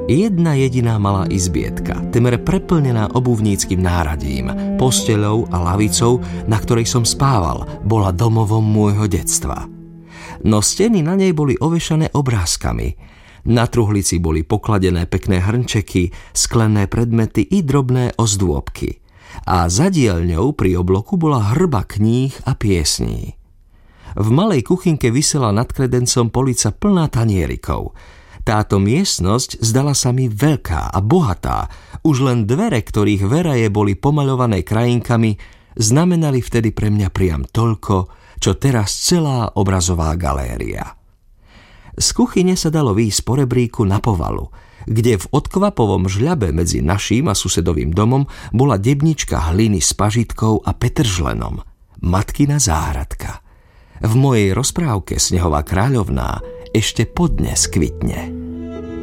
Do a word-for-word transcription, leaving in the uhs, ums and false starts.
Jedna jediná malá izbietka, temer preplnená obuvníckym náradím, posteľou a lavicou, na ktorej som spával, bola domovom môjho detstva. No steny na nej boli ovešané obrázkami. Na truhlici boli pokladené pekné hrnčeky, sklené predmety i drobné ozdôbky. A za dielňou pri obloku bola hrba kníh a piesní. V malej kuchynke visela nad kredencom polica plná tanierikov. Táto miestnosť zdala sa mi veľká a bohatá. Už len dvere, ktorých veraje boli pomaľované krajinkami, znamenali vtedy pre mňa priam toľko, čo teraz celá obrazová galéria. Z kuchyne sa dalo výjsť po rebríku na povalu, kde v odkvapovom žľabe medzi naším a susedovým domom bola debnička hliny s pažitkou a petržlenom. Matkina záhradka. V mojej rozprávke Snehová kráľovná ešte podnes kvitne.